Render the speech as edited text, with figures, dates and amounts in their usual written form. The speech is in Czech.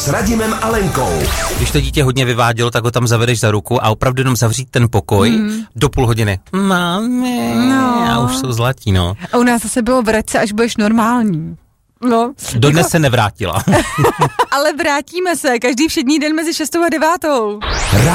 s Radimem a Lenkou. Když to dítě hodně vyvádělo, tak ho tam zavedeš za ruku a opravdu jenom zavřít ten pokoj do půl hodiny. Mami, a už jsou zlatí, no. A u nás zase bylo vrať se, až budeš normální. No. Dodnes se nevrátila. Ale vrátíme se, každý všední den mezi 6. a 9.